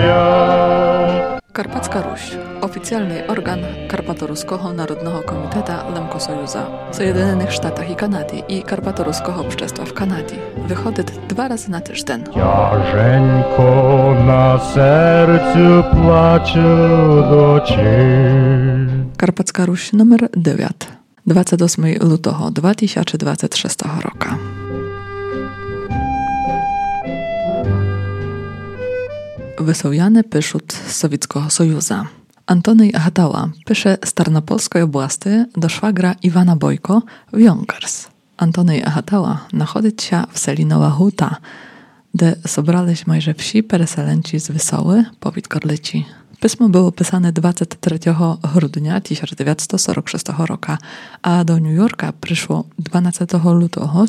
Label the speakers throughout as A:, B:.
A: Karpacka Ruś, oficjalny organ Karpatoruskiego Narodnego Komiteta Lemkosojuza w Zjednoczonych Sztatach i Kanadzie i Karpatoruskiego Общества w Kanadzie. Wychodzi 2 razy na tydzień.
B: Ciażenько na sercu płacze do ciebie.
A: Karpacka Ruś numer 9, 28 lutego 2026 roku. Wysowiany pyszut z Sowieckiego Sojuza. Antony Hatała pisze z Tarnopolskiej oblasti do szwagra Iwana Bojko w Yonkers. Antony Hatała nachodzi się w Selinowa Huta, gdzie sobrались majże wsi pereselenci z Wysoły, powiat Korlyci. Pismo było pisane 23 grudnia 1946 roku, a do New Yorka przyszło 12 lutego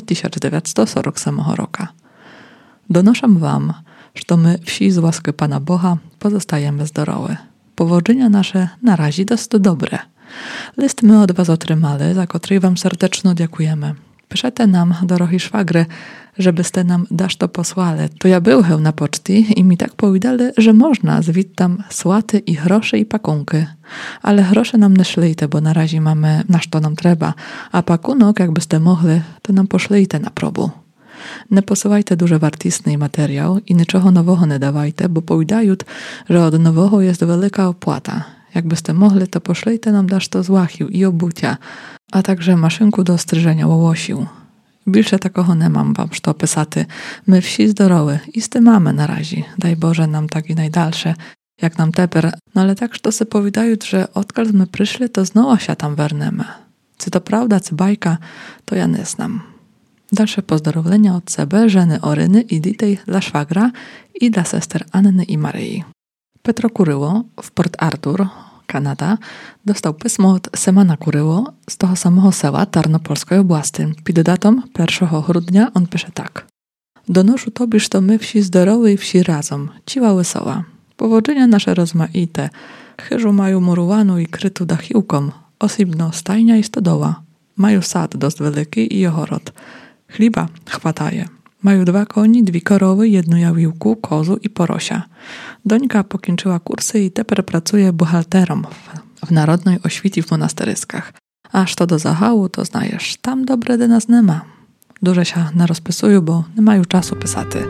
A: 1947 roku. Donoszę wam, że my wsi z łaski Pana Boha pozostajemy zdrowe. Powodzenia nasze na razie dość dobre. List my od was otrzymali, za który wam serdecznie dziękujemy. Piszete nam, dorogi szwagry, żebyście nam dasz to posłali. To ja byłem na poczty i mi tak powiedzieli, że można zwić tam słaty i grosze i pakunki. Ale grosze nam nie szlijte, bo na razie mamy na co nam trzeba, a pakunok, jakbyście mogli, to nam poszlijte na probu. Nie posyłajcie duże wartistny materiał i niczego nowego nie dawajcie, bo powiadają, że od nowego jest wielka opłata. Jakbyście mogli, to poszlijte nam dasz to z łachił i obucia, a także maszynku do stryżenia łosił. Bільше takoho nie mam wam co pisaty. My wsi zdrowe i z tym mamy na razie. Daj Boże nam tak i najdalsze, jak nam teper. No ale tak, że se powiadają, że odkąd my przyszli, to znowu się tam wernemy. Czy to prawda, czy bajka, to ja nie znam. Dalsze pozdrowienia od sebe, żeny Oryny i Ditej dla szwagra i dla sester Anny i Maryi. Petro Kuryło w Port Arthur, Kanada, dostał pismo od Semana Kuryło z toho samego sela Tarnopolskiej oblasti. Pod datą 1 grudnia on pisze tak. Donoszę tobie, że to my wsi zdrowe i wsi razem, ciła wesoła. Powodzenia nasze rozmaite, chyżu mają murowaną i krytu dachiłką, osobno stajnia i stodoła. Mają sad dość wielki i ogród. Chliba chwataje. Mają 2 koni, 2 korowy, 1 jawiłku, kozu i porosia. Dońka pokończyła kursy i teper pracuje buchalterą w narodnej oświci w monasteryskach. Aż to do zachału, to znajesz, tam dobre de nas nie ma. Duże się nie rozpisują, bo nie mają czasu pisaty.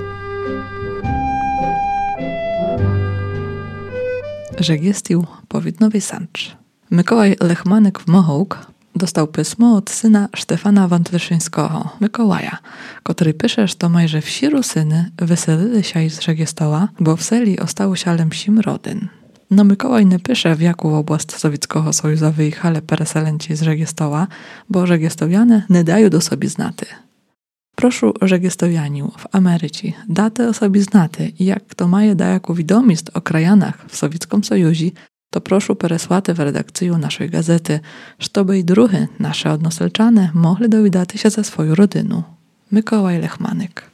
A: Żegiestił powidnowy sancz. Mikołaj Lechmanek w Mohołk dostał pismo od syna Stefana Wątlyszyńskiego, Mikołaja, który pisze, że to majże wsi Rusyny wyselili się z Żegiestoła, bo w seli ostało się ale 7 rodyn. No Mikołaj nie pisze, w jaką oblast Sowieckiego Sojuza wyjechali pereselenci z Żegiestoła, bo Żegiestowianie nie dają do sobie znaty. Proszę Żegiestowianiu w Ameryce, date o sobie znaty i jak to maje da jaką wiadomość o krajanach w Sowieckim Sojuzie, to proszę peresłaty w redakcję naszej gazety, żeby i druhy nasze odnoselczane mogli dowiedzieć się ze swoją rodyną. Mikołaj Lechmanek.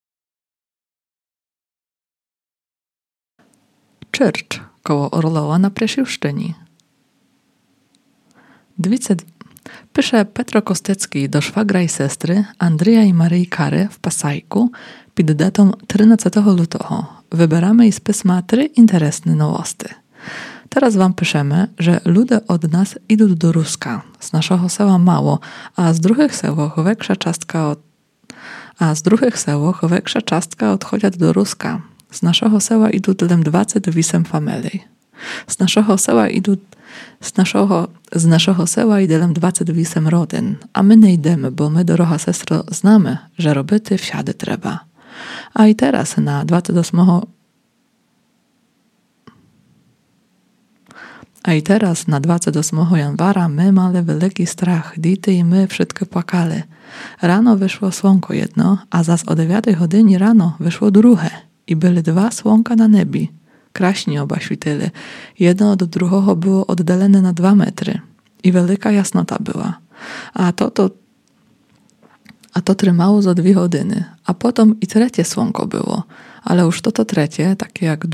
A: Czyrcz koło Orlowa na Presiłszczyni. Pisze Petro Kostecki do szwagra i sestry Andrzeja i Maryi Kary w Pasajku pod datą 13 lutego. Wybieramy z pisma 3 interesne nowości. Teraz wam piszemy, że ludzie od nas idą do Ruska, z naszego sela mało, a z druhych sełoch większa czastka odchodzi do Ruska. Z naszego sela idą tylem 28 familii. Z naszego sela idą 28 rodyn, a my nie idziemy, bo my, doroga sestro, znamy, że roboty wsiady trzeba. A i teraz na 28 januara my mali wielki strach, dity i my wszystko płakali. Rano wyszło słonko jedno, a zas o 9 godzinie rano wyszło drugie i były 2 słonka na nebi. Kraśni oba śwityli. Jedno od drugiego było oddalone na 2 metry i wielka jasnota była. A to trzymało za 2 godziny, a potem i trzecie słonko było, ale już to trzecie, takie jak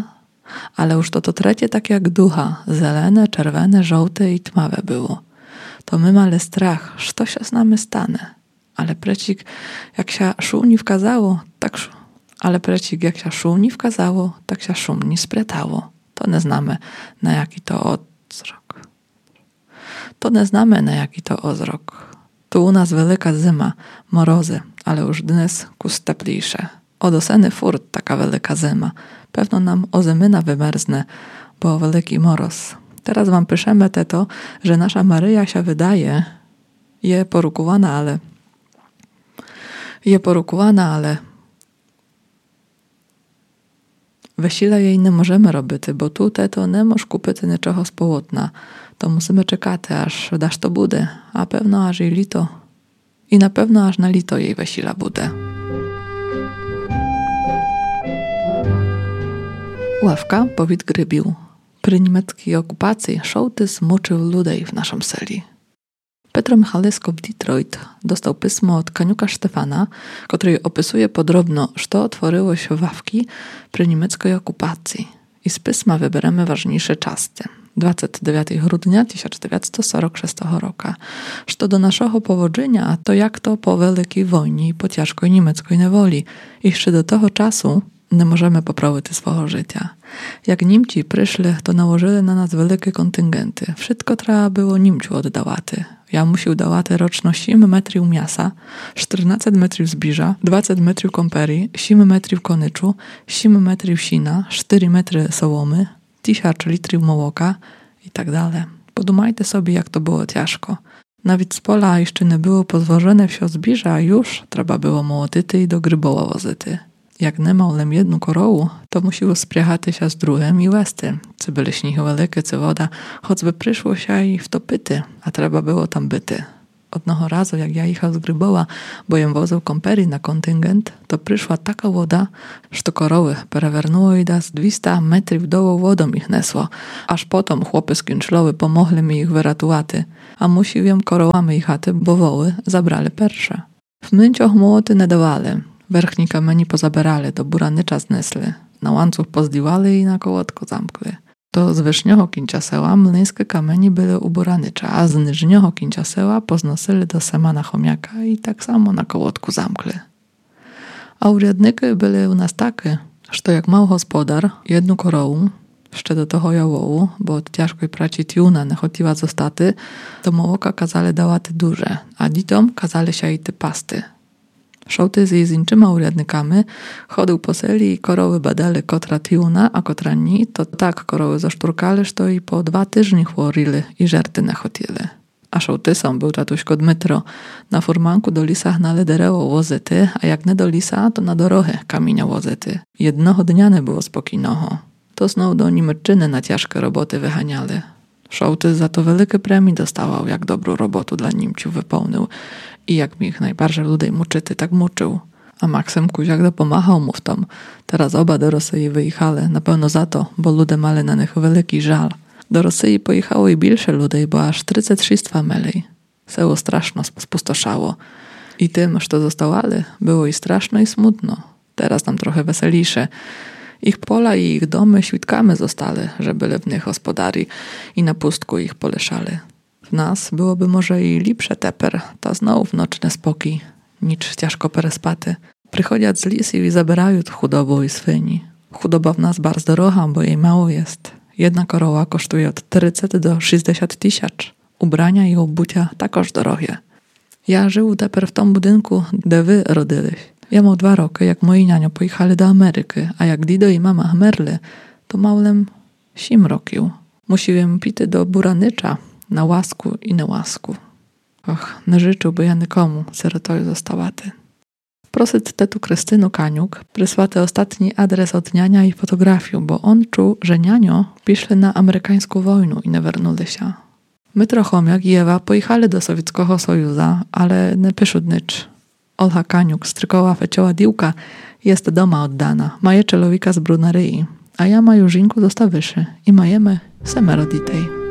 A: ducha, zelene, czerwone, żółte i tmawe było. To my mali strach, co się z nami stanie. Ale precik, jak się szumni wkazało, ale precik jak się szumni wkazało, tak się szumni spretało. To nie znamy, na jaki to ozrok. To nie znamy, na jaki to ozrok. Tu u nas wielka zima, morozy, ale już dnes kus teplejsze. Od oseny furt taka wielka zima. Pewno nam ozymyna wymerzne, bo wielki moroz. Teraz wam piszemy to, że nasza Maryja się wydaje, je porukowana, ale wesile jej nie możemy robić, bo tu to nie możesz kupić niczego z połotna. To musimy czekać, aż dasz to bude, a pewno aż jej lito. I na pewno aż na lito jej wesila bude. Ławka powid grybił. Przy niemieckiej okupacji sołtys muczył ludzi w naszym seli. Petro Michalesko w Detroit dostał pismo od Kaniuka Stefana, który opisuje podrobno, co otworzyło się ławki przy niemieckiej okupacji. I z pisma wybieramy ważniejsze czasy. 29 grudnia 1946 roku. Co do naszego powodzenia, to jak to po wielkiej wojnie i po ciężkiej niemieckiej niewoli. Jeszcze do tego czasu nie możemy poprawić swojego życia. Jak Niemcy przyszli, to nałożyli na nas wielkie kontyngenty. Wszystko trzeba było Niemcu oddawać. Ja musiał dawać rocznie 7 metrów mięsa, 14 metrów zbiża, 20 metrów komperii, 7 metrów konyczu, 7 metrów sina, 4 metry sołomy, 1000 litrów mołoka i tak dalej. Podumajcie sobie, jak to było ciężko. Nawet z pola jeszcze nie było pozwożone wsio zbiża, a już trzeba było mołotyty i do gryboła wozyty. Jak nie miał lem jedną korołu, to musiło spriechać się z drugim i łesty. Czy byli śnichy wielkie, czy woda, choćby przyszło się i wtopyty, a trzeba było tam byty. Odnoho razu, jak ja jechał z Gryboła, bo jem wozył komperii na kontyngent, to przyszła taka woda, że to koroły prewernuło i z 200 metrów dołu wodą ich nesło. Aż potom chłopy z Kinczlowy pomogli mi ich wyratowaty, a musiłem korołami jechaty, bo woły zabrali persze. W męcioch młoty nie dawali. Werchni kamieni pozabierali, do buranycza znesli, na łańcuch pozdiwali i na kołotko zamkli. To z wyżnioho kinciaseła młyńskie kamieni były u buranycza, a z niżnioho kinciaseła poznosili do semana chomiaka i tak samo na kołotku zamkli. A urядniki byli u nas takie, że jak mał gospodar jedną korołu, jeszcze do toho jałołu, bo od ciężkiej pracy tiuna nie chodziła zostaty, to mołoka kazali dawaty duże, a dzitom kazali się i ty pasty. Sołtys z inczyma urядnikami chodził po seli i koroły badali kotra tiuna, a kotra ni, to tak koroły zaszturkali, że to i po 2 tygodnie chworili i żerty nie chotili. A sołtysom był tatuśko Dmytro. Na furmanku do lisa hnali dereło wozyty, a jak nie do lisa, to na dorochę kamienia wozyty. Jednego dnia nie było spokojnego. To znowu do Niemczyny na ciężkie roboty wyhaniali. Sołtys za to wielkie premii dostawał, jak dobrą robotę dla Niemców wypełnił i jak mi ich najbardziej ludzi muczyty, tak muczył. A Maksym Kuziak dopomachał mu w tom. Teraz oba do Rosji wyjechali, na pewno za to, bo ludzie mali na nich wielki żal. Do Rosji pojechało i więcej ludzi, bo aż 36 mieli. Seło straszno spustoszało. I tym, że to zostawali, było i straszno i smutno. Teraz nam trochę weselisze. Ich pola i ich domy świadkami zostali, że byli w nich gospodari i na pustku ich poleszali. W nas byłoby może i lepsze teper, ta znowu w nocny spokój, nicz ciężko perespaty. Przychodzą z lisów i zabierają chudobę i swyni. Chudoba w nas bardzo droga, bo jej mało jest. Jedna koroła kosztuje od 30 do 60 tysięcy. Ubrania i obucia takoż drogie. Ja żył teper w tym budynku, gdzie wy rodyliś. Ja miał 2 roki, jak moi nianio pojechali do Ameryki, a jak Dido i mama merli, to małym 7 rokił. Musiłem pity do buranycza, na łasku i na łasku. Och, nie życzyłby ja nikomu syrotoju zostawaty. Prosyt tetu Krystynu Kaniuk przysłaty ostatni adres od niania i fotografię, bo on czuł, że nianio piszli na amerykańską wojnę i nie wernuli się. My Trochomiak i Ewa pojechali do Sowieckiego Sojuza, ale nie piszą nicz. Olha Kaniuk, strykoła fecioła diłka, jest doma oddana, maje czelowika z Brunaryi, a ja maju żinku zostawiszy i majemy semero ditej.